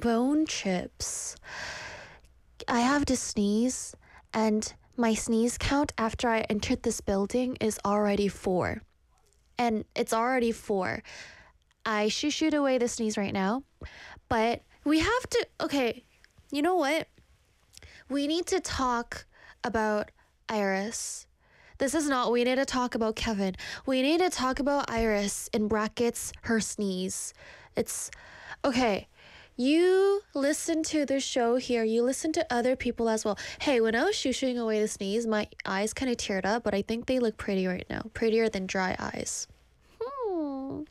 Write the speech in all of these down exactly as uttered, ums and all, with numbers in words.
bone chips. I have to sneeze, and my sneeze count after I entered this building is already four. And it's already four. I should shoot away the sneeze right now, but we have to. Okay, you know what? We need to talk about Iris. This is not, we need to talk about Kevin. We need to talk about Iris, in brackets, her sneeze. It's, okay, you listen to the show here, you listen to other people as well. Hey, when I was shooshing away the sneeze, my eyes kind of teared up, but I think they look pretty right now. Prettier than dry eyes. Hmm.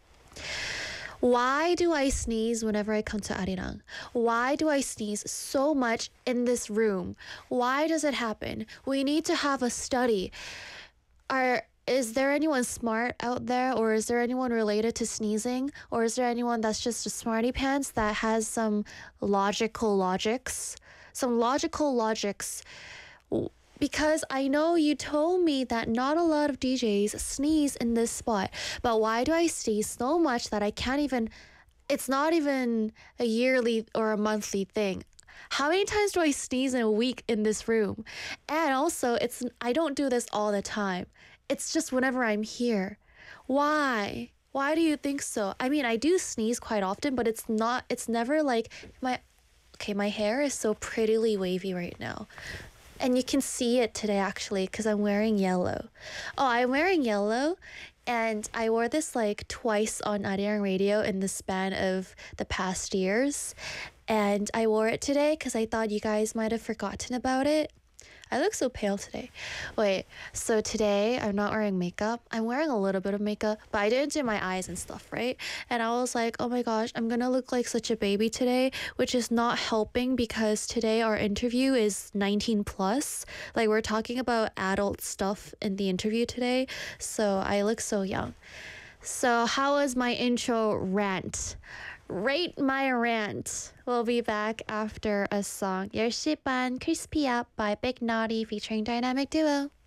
Why do I sneeze whenever I come to Arirang? Why do I sneeze so much in this room? Why does it happen? We need to have a study. Are is there anyone smart out there, or is there anyone related to sneezing, or is there anyone that's just a smarty pants that has some logical logics, some logical logics? Because I know you told me that not a lot of D Js sneeze in this spot, but why do I sneeze so much that I can't even, it's not even a yearly or a monthly thing. How many times do I sneeze in a week in this room? And also, it's I don't do this all the time. It's just whenever I'm here. Why? Why do you think so? I mean, I do sneeze quite often, but it's not, it's never like my, okay, my hair is so prettily wavy right now. And you can see it today actually because I'm wearing yellow. Oh, I'm wearing yellow, and I wore this like twice on Arirang Radio in the span of the past years. And I wore it today because I thought you guys might have forgotten about it. I look so pale today. Wait, so today I'm not wearing makeup. I'm wearing a little bit of makeup, but I didn't do my eyes and stuff, right? And I was like, oh my gosh, I'm gonna look like such a baby today, which is not helping because today our interview is nineteen plus. Like, we're talking about adult stuff in the interview today, so I look so young. So how was my intro rant? Rate my rant. We'll be back after a song. 열 시 반 Crispy Up by Big Naughty featuring Dynamic Duo.